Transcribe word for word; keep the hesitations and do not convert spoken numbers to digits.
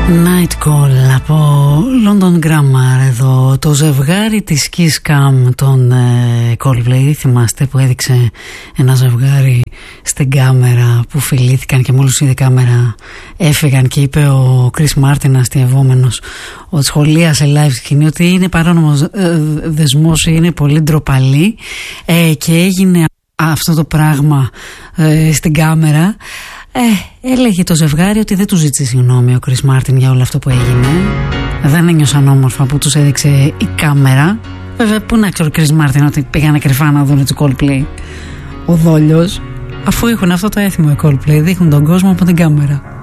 Night Call από London Grammar. Εδώ το ζευγάρι της Kiss Cam των ε, Coldplay. Θυμάστε που έδειξε ένα ζευγάρι στην κάμερα που φιλήθηκαν και μόλις είδε κάμερα έφυγαν, και είπε ο Chris Martin αστειευόμενος ότι σχολίασε live σκηνή ότι είναι παράνομος ε, δεσμός, είναι πολύ ντροπαλή, ε, και έγινε αυτό το πράγμα ε, στην κάμερα. Ε, έλεγε το ζευγάρι ότι δεν του ζήτησε συγγνώμη ο Chris Martin για όλο αυτό που έγινε. Δεν ένιωσαν όμορφα που τους έδειξε η κάμερα. Βέβαια, πού να ξέρει ο Chris Martin ότι πήγανε κρυφά να δουν τους Coldplay. Ο δόλιος, αφού έχουν αυτό το έθιμο οι Coldplay, δείχνουν τον κόσμο από την κάμερα.